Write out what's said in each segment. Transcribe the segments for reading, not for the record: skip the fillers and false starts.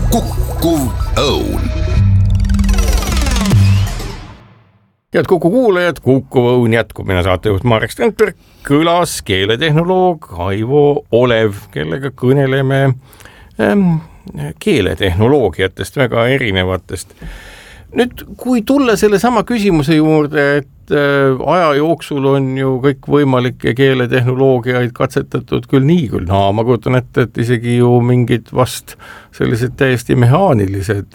Kukkuv Õun. Head Kuku kuulajad, Kukkuv Õun jätkub. Mina saatejuht Marek Strandberg, külas keeletehnoloog Aivo Olev, kellega kõneleme keeletehnoloogiatest, väga erinevatest. Nüüd, kui tulla selle sama küsimuse juurde, et aja jooksul on ju kõik võimalikke keeletehnoloogiaid katsetatud küll nii, küll naa, ma kujutan ette, et isegi ju mingid vast sellised täiesti mehaanilised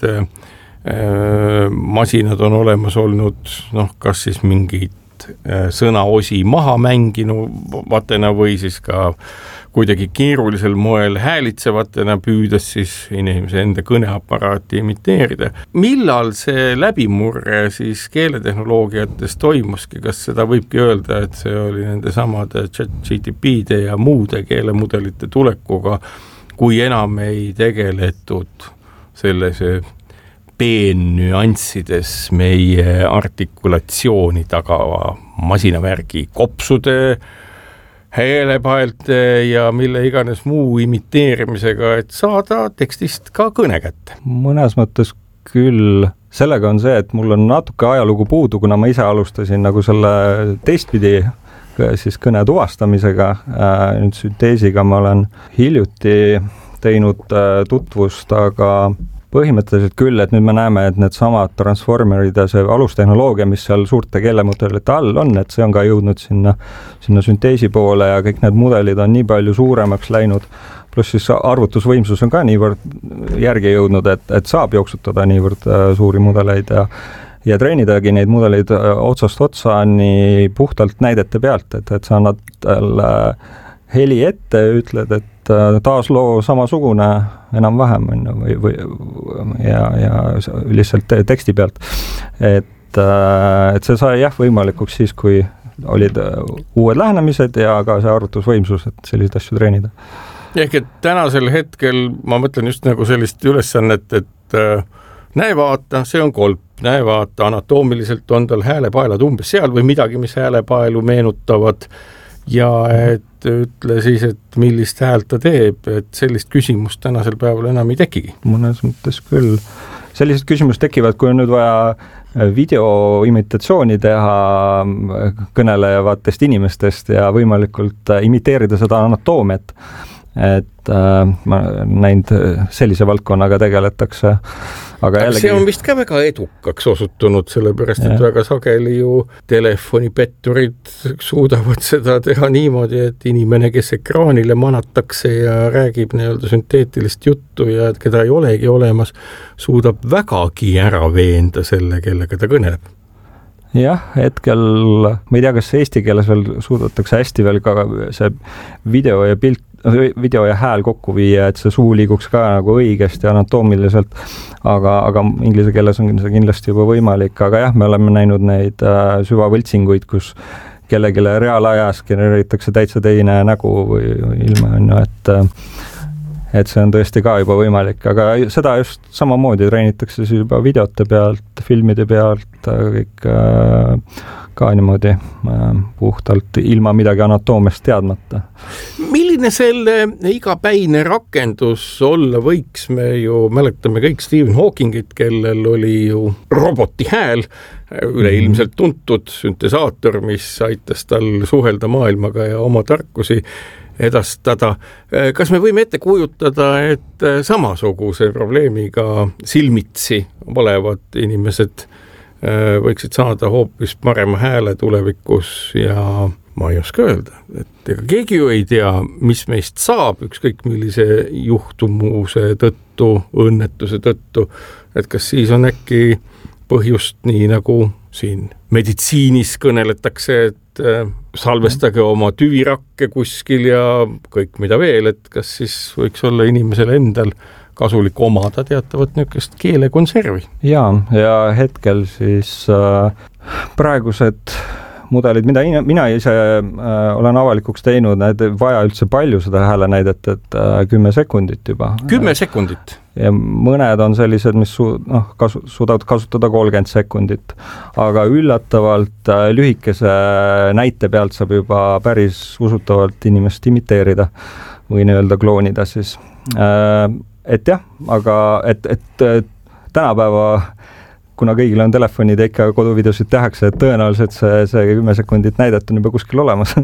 masinad on olemas olnud, kas siis mingid sõnaosi maha mänginu vatena või siis ka kuidagi keerulisel moel häälitsevatena püüdes siis inimese enda kõneaparaati imiteerida. Millal see läbimurre siis keeletehnoloogiates toimuski? Kas seda võibki öelda, et see oli nende samade ChatGPT-de ja muude keelemudelite tulekuga, kui enam ei tegeletud sellise peennüanssides meie artikulatsiooni tagava masinavärgi kopsude, häälepaelte ja mille iganes muu imiteerimisega, et saada tekstist ka kõne kätte? Mõnes mõttes küll. Sellega on see, et mul on natuke ajalugu puudu, kuna ma ise alustasin nagu selle teistpidi siis kõne tuvastamisega. Nüüd sünteesiga ma olen hiljuti teinud tutvust, aga põhimõtteliselt küll, et nüüd me näeme, et need samad transformerid ja see alustehnoloogia, mis seal suurte keelemudelite all on, et see on ka jõudnud sinna sünteesi poole ja kõik need mudelid on nii palju suuremaks läinud, pluss siis arvutusvõimsus on ka niivõrd järgi jõudnud, et saab jooksutada niivõrd suuri mudeleid ja treenidagi neid mudeleid otsast otsani puhtalt näidete pealt, et sa annad heli ette, ütled, et taas loo samasugune enam-vähem ja lihtsalt teksti pealt. Et see sai võimalikuks siis, kui olid uued lähenemised ja ka see arvutusvõimsus, et selliseid asju treenida. Ehk et tänasel hetkel ma mõtlen just nagu sellist ülesannet, et näe vaata, see on kolp, näe vaata, anatoomiliselt on tal häälepaelad umbes seal või midagi, mis häälepaelu meenutavad ja et ütle siis, et millist häält ta teeb, et sellist küsimust tänasel päeval enam ei tekigi. Mõnes mõttes küll. Sellised küsimused tekivad, kui on nüüd vaja videoimitatsiooni teha kõnelevatest inimestest ja võimalikult imiteerida seda anatoomiat. Et ma näinud sellise valdkonnaga tegeletakse. Aga jällegi... See on vist ka väga edukaks osutunud, sellepärast, et väga sageli ju telefonipetturid suudavad seda teha niimoodi, et inimene, kes ekraanile manatakse ja räägib nii-öelda sünteetilist juttu ja et keda ei olegi olemas, suudab vägagi ära veenda selle, kellega ta kõneleb. Jah, hetkel, ma ei tea, kas eesti keeles veel suudetakse hästi veel ka see video ja hääl kokku viia, et see suu liiguks ka nagu õigesti anatoomiliselt, aga inglise keeles on see kindlasti juba võimalik, aga jah, me oleme näinud neid süvavõltsinguid, kus kellelegi reaalajas genereeritakse täitsa teine nägu või ilma, et see on tõesti ka juba võimalik, aga seda just samamoodi treenitakse siis juba videote pealt, filmide pealt, kõik ka niimoodi puhtalt ilma midagi anatoomiast teadmata. Milline selle igapäine rakendus olla võiks? Me ju mäletame kõik Stephen Hawkingit, kellel oli ju roboti hääl, üleilmselt tuntud süntesaator, mis aitas tal suhelda maailmaga ja oma tarkusi edastada. Kas me võime ette kujutada, et samasuguse probleemiga silmitsi olevad inimesed võiksid saada hoopis parema hääle tulevikus ja ma ei oska öelda, et ega keegi ju ei tea, mis meist saab ükskõik millise juhtumuse tõttu, õnnetuse tõttu, et kas siis on äkki põhjust nii nagu siin meditsiinis kõneletakse, et salvestage oma tüvirakke kuskil ja kõik mida veel, et kas siis võiks olla inimesel endal kasulik omada teatavat niisugust keelekonservi. Ja hetkel siis praegused mudelid, mida mina ise olen avalikuks teinud, need vaja üldse palju seda hääle näidet, et 10 sekundit juba. 10 sekundit? Ja mõned on sellised, mis suudavad kasutada 30 sekundit, aga üllatavalt lühikese näite pealt saab juba päris usutavalt inimest imiteerida või nii-öelda kloonida siis. et jah, aga et tänapäeva, kuna kõigil on telefonid ja ikka koduvideosid tehakse, et tõenäoliselt see 10 sekundit näidet on juba kuskil olemas.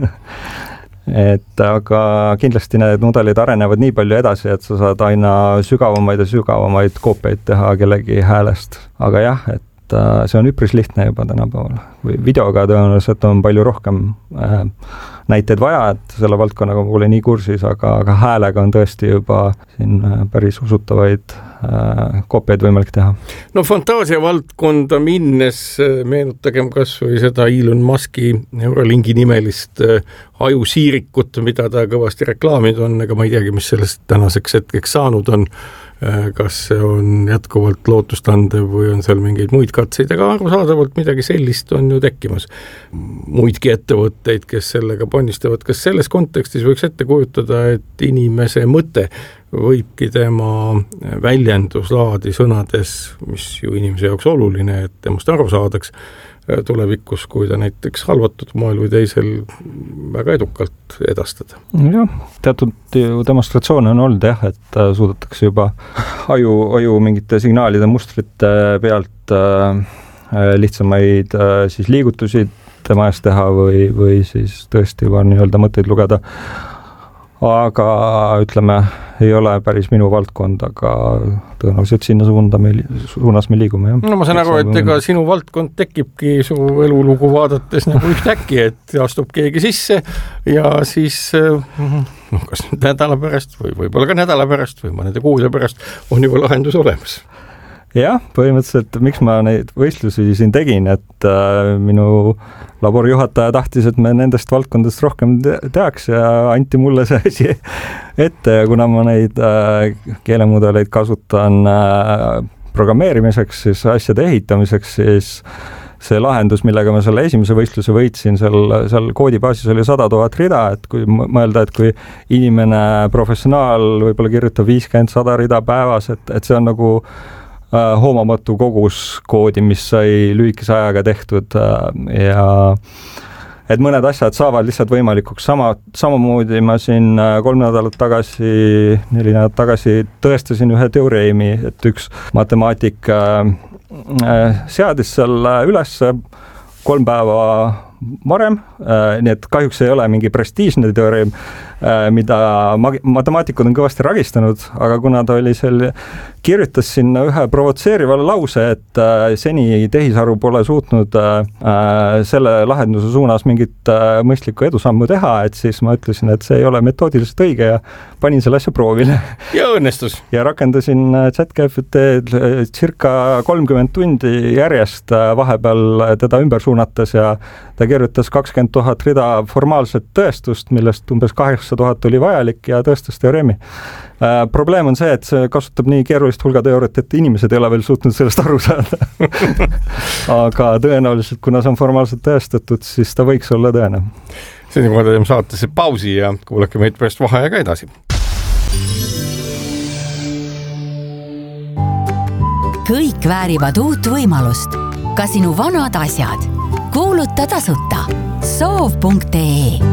Et aga kindlasti need mudelid arenevad nii palju edasi, et sa saad aina sügavamaid ja sügavamaid koopiaid teha kellegi häälest. Aga jah, et see on üpris lihtne juba tänapäeval. Või videoga tõenäoliselt on palju rohkem näiteid vaja, et selle valdkonnaga pole nii kursis, aga häälega on tõesti juba siin päris usutavaid koopiaid võimalik teha. No fantaasia valdkonda minnes meenutagem kas või seda Elon Muski Neuralinki nimelist ajusiirikut, mida ta kõvasti reklaamid on, aga ma ei teagi, mis sellest tänaseks hetkeks saanud on. Kas see on jätkuvalt lootustandev või on seal mingeid muid katseid, aga arusaadavalt midagi sellist on ju tekkimas. Muidki ettevõtteid, kes sellega ponnistavad, kas selles kontekstis võiks ette kujutada, et inimese mõte võibki tema väljenduslaadi sõnades, mis ju inimese jaoks oluline, et temast aru saadaks tulevikus, kui ta näiteks halvatud moel või teisel väga edukalt edastada. Jah, teatud demonstratsioone on olnud jah, et suudetakse juba aju mingite signaalide mustrite pealt lihtsamaid siis liigutusi tema eest teha või siis tõesti juba nii-öelda mõtteid lugeda. Aga ütleme, ei ole päris minu valdkond, aga tõenäoliselt sinna suunas me liigume. Jah. No ma saan aru, et ega sinu valdkond tekibki su elulugu vaadates nagu ühtäkki, et astub keegi sisse ja siis kas nädala pärast või võib-olla ka nädala pärast või mõnede kuude pärast on juba lahendus olemas. Jah, põhimõtteliselt, miks ma neid võistlusi siin tegin, et minu laborijuhataja tahtis, et me nendest valdkondadest rohkem teaks ja anti mulle see asi ette ja kuna ma neid keelemudeleid kasutan programmeerimiseks, siis asjade ehitamiseks, siis see lahendus, millega ma selle esimese võistluse võitsin, seal koodibaasis oli 100 000 rida, et kui mõelda, et kui inimene professionaal võib-olla kirjutab 50-100 rida päevas, et see on nagu hoomamatu kogus koodi, mis sai lühikese ajaga tehtud ja et mõned asjad saavad lihtsalt võimalikuks. Samamoodi ma siin 3 nädalat tagasi, 4 nädalat tagasi tõestasin ühe teoreemi, et üks matemaatik seadis seal üles 3 päeva varem, nii et kahjuks ei ole mingi prestiižne teoreem, mida matemaatikud on kõvasti ragistanud, aga kuna ta oli seal, kirjutas sinna ühe provotseeriva lause, et seni tehisaru pole suutnud selle lahenduse suunas mingit mõistlikku edusammu teha, et siis ma ütlesin, et see ei ole metoodiliselt õige ja panin selle asja proovile. Ja õnnestus. Ja rakendasin ChatGPT circa 30 tundi järjest vahepeal teda ümber suunates ja ta kirjutas 20 000 rida formaalset tõestust, millest umbes 8000 oli vajalik ja tõestas teoreemi. Probleem on see, et see kasutab nii keerulist hulga teooriat, et inimesed ei ole veel suutnud sellest aru saada. Aga tõenäoliselt, kuna see on formaalselt tõestatud, siis ta võiks olla tõene. Siis ma teeme saatesse pausi ja kuulake meid pärast vaheaega edasi. Kõik väärivad uut võimalust. Ka sinu vanad asjad. Kuuluta tasuta soov.ee